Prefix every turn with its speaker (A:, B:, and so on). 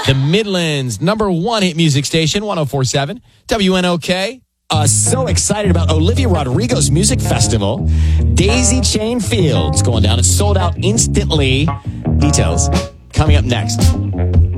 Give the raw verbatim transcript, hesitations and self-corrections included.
A: The Midland's number one hit music station, one oh four point seven W N O K.
B: Uh, so excited about Olivia Rodrigo's music festival. Daisy Chain Fields going down. It's sold out instantly. Details coming up next.